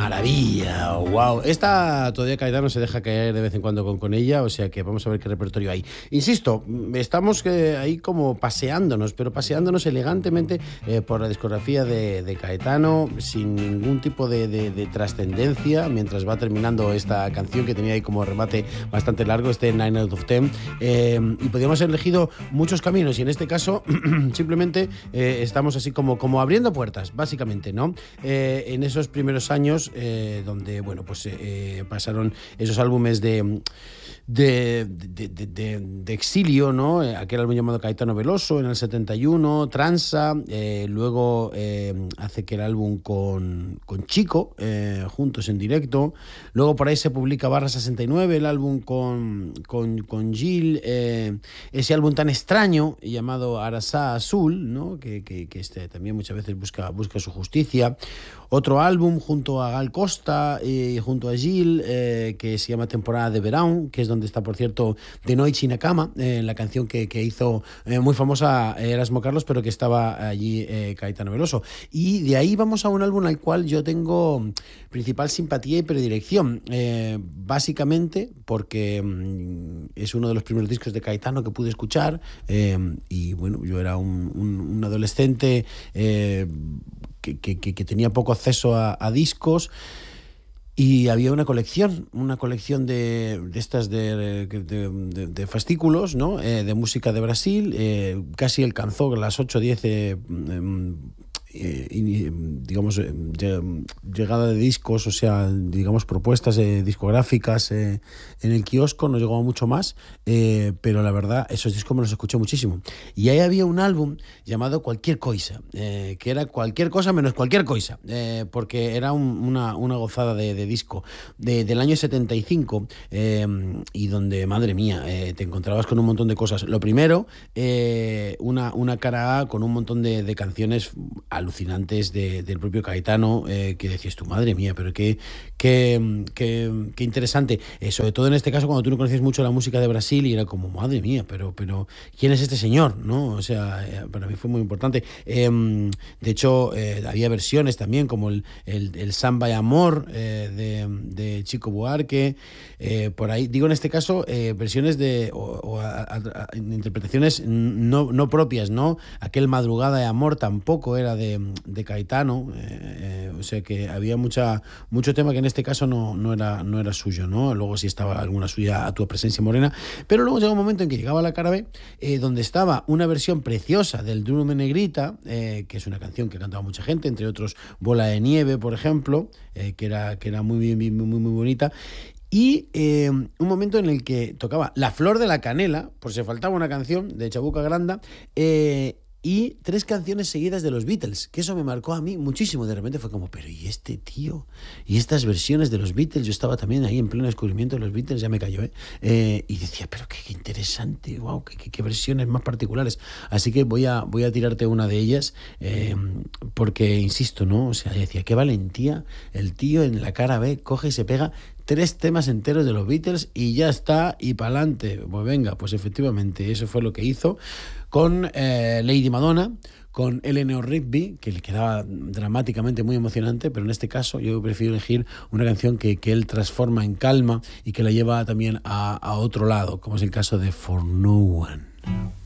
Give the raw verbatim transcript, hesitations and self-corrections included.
maravilla, wow. Esta todavía Caetano se deja caer de vez en cuando con, con ella, o sea que vamos a ver qué repertorio hay. Insisto, estamos eh, ahí como paseándonos, pero paseándonos elegantemente eh, por la discografía de, de Caetano, sin ningún tipo de, de, de trascendencia, mientras va terminando esta canción que tenía ahí como remate bastante largo, este nine out of ten, eh, y podríamos haber elegido muchos caminos, y en este caso simplemente eh, estamos así como, como abriendo puertas, básicamente, ¿no? Eh, en esos primeros años eh, donde, bueno, pues eh, pasaron esos álbumes de... De, de, de, de, de exilio, ¿no? Aquel álbum llamado Caetano Veloso en el setenta y uno, Tranza, eh, luego eh, hace aquel álbum con, con Chico, eh, juntos en directo, luego por ahí se publica Barra sesenta y nueve, el álbum con, con, con Gil, eh, ese álbum tan extraño llamado Arasá Azul, ¿no? Que, que, que este también muchas veces busca, busca su justicia. Otro álbum junto a Gal Costa y eh, junto a Gil, eh, que se llama Temporada de Verão, que es donde está, por cierto, De Noite na Cama, eh, la canción que, que hizo eh, muy famosa Erasmo Carlos, pero que estaba allí eh, Caetano Veloso. Y de ahí vamos a un álbum al cual yo tengo principal simpatía y predilección, eh, básicamente porque mm, es uno de los primeros discos de Caetano que pude escuchar, eh, y bueno, yo era un, un, un adolescente eh, Que, que, que tenía poco acceso a, a discos, y había una colección, una colección de, de estas de, de, de, de fascículos, ¿no? Eh, de música de Brasil, eh, casi alcanzó las ocho o diez eh, eh, eh, digamos eh, llegada de discos, o sea, digamos propuestas eh, discográficas eh, en el kiosco, no llegó a mucho más, eh, pero la verdad esos discos me los escuché muchísimo. Y ahí había un álbum llamado Cualquier Coisa, eh, que era cualquier cosa menos cualquier cosa, eh, porque era un, una, una gozada de, de disco de, del año setenta y cinco, eh, y donde, madre mía, eh, te encontrabas con un montón de cosas. Lo primero, eh, una, una cara A con un montón de, de canciones alucinantes de, del propio Caetano, eh, que decías tú, madre mía, pero qué, qué, qué, qué interesante, eh, sobre todo en este caso cuando tú no conocías mucho la música de Brasil y era como, madre mía, pero, pero ¿quién es este señor? ¿No? O sea, eh, para mí fue muy importante. Eh, de hecho, eh, había versiones también como el, el, el Samba y Amor eh, de, de Chico Buarque, eh, por ahí, digo en este caso, eh, versiones de o, o a, a, a, interpretaciones no, no propias, ¿no? Aquel Madrugada de Amor tampoco era de de Caetano, eh, eh, o sea que había mucha mucho tema que en este caso no, no, era, no era suyo, ¿no? Luego sí estaba alguna suya, A Tu Presencia Morena, pero luego llegó un momento en que llegaba la cara B, eh, donde estaba una versión preciosa del Duro Me Negrita, eh, que es una canción que cantaba mucha gente, entre otros Bola de Nieve, por ejemplo, eh, que era, que era muy, muy, muy, muy bonita. Y eh, un momento en el que tocaba La Flor de la Canela, por si faltaba una canción de Chabuca Granda, eh, y tres canciones seguidas de los Beatles, que eso me marcó a mí muchísimo. De repente fue como, pero ¿y este tío? ¿Y estas versiones de los Beatles? Yo estaba también ahí en pleno descubrimiento de los Beatles, ya me cayó, ¿eh? eh y decía, pero qué, qué interesante, wow, qué, qué, qué versiones más particulares. Así que voy a, voy a tirarte una de ellas, eh, porque, insisto, ¿no? O sea, decía, qué valentía, el tío en la cara B coge y se pega tres temas enteros de los Beatles y ya está, y pa'lante. Pues venga, pues efectivamente, eso fue lo que hizo con eh, Lady Madonna, con Eleanor Rigby, que le quedaba dramáticamente muy emocionante, pero en este caso yo prefiero elegir una canción que, que él transforma en calma y que la lleva también a, a otro lado, como es el caso de For No One.